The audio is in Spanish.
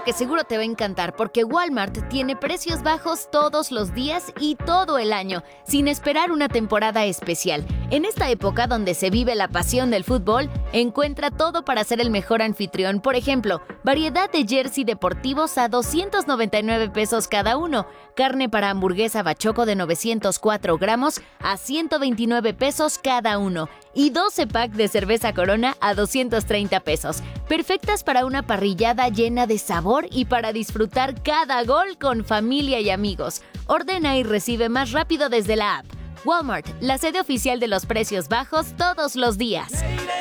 algo que seguro te va a encantar porque Walmart tiene precios bajos todos los días y todo el año, sin esperar una temporada especial. En esta época donde se vive la pasión del fútbol, encuentra todo para ser el mejor anfitrión. Por ejemplo, variedad de jersey deportivos a 299 pesos cada uno, carne para hamburguesa Bachoco de 904 gramos a 129 pesos cada uno y 12 pack de cerveza Corona a 230 pesos. Perfectas para una parrillada llena de sabor y para disfrutar cada gol con familia y amigos. Ordena y recibe más rápido desde la app. Walmart, la sede oficial de los precios bajos todos los días.